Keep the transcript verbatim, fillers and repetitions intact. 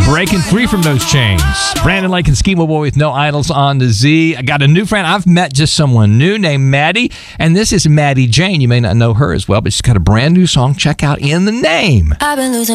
Breaking free from those chains. Brandon Lake and Schema Boy with No Idols on the Z. I got a new friend. I've met just someone new named Maddie, and this is Maddie Jane. You may not know her as well, but she's got a brand new song. Check out In the Name. I've been losing